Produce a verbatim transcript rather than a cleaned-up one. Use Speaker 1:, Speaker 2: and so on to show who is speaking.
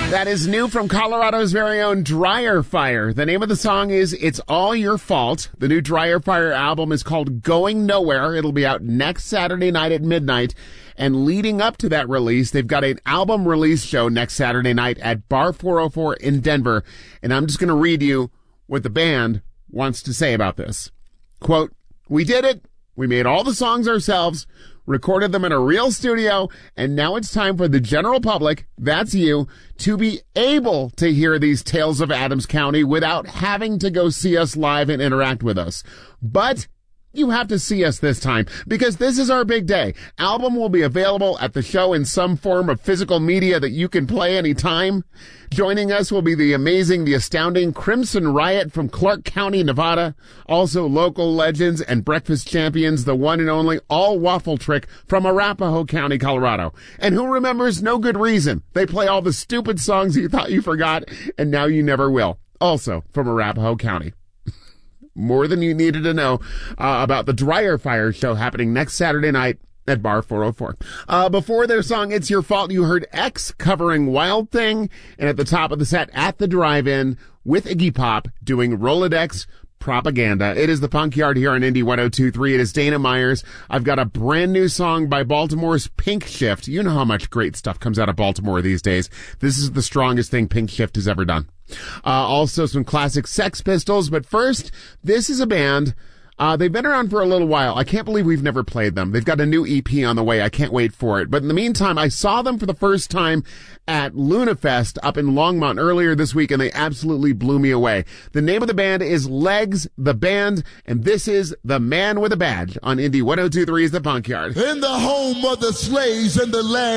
Speaker 1: That is new from Colorado's very own Dryer Fire. The name of the song is It's All Your Fault. The new Dryer Fire album is called Going Nowhere. It'll be out next Saturday night at midnight. And leading up to that release, they've got an album release show next Saturday night at Bar four oh four in Denver. And I'm just going to read you what the band wants to say about this. Quote, "We did it. We made all the songs ourselves, recorded them in a real studio, and now it's time for the general public, that's you, to be able to hear these tales of Adams County without having to go see us live and interact with us. But you have to see us this time, because this is our big day. Album will be available at the show in some form of physical media that you can play anytime. Joining us will be the amazing, the astounding Crimson Riot from Clark County, Nevada. Also local legends and breakfast champions, the one and only All Waffle Trick from Arapahoe County, Colorado. And who remembers No Good Reason? They play all the stupid songs you thought you forgot, and now you never will. Also from Arapahoe County." More than you needed to know uh, about the Dryer Fire show happening next Saturday night at Bar four oh four. Uh, before their song, It's Your Fault, you heard X covering Wild Thing. And at the top of the set, At the Drive-In with Iggy Pop doing Rolodex Propaganda. It is the Punk Yard here on Indie one oh two point three. It is Dana Myers. I've got a brand new song by Baltimore's Pink Shift. You know how much great stuff comes out of Baltimore these days. This is the strongest thing Pink Shift has ever done. Uh, also some classic Sex Pistols. But first, this is a band. Uh, they've been around for a little while. I can't believe we've never played them. They've got a new E P on the way. I can't wait for it. But in the meantime, I saw them for the first time at LunaFest up in Longmont earlier this week, and they absolutely blew me away. The name of the band is Legs, the band, and this is The Man with a Badge on Indie one oh two point three is the Punk Yard.
Speaker 2: In the home of the slaves and the land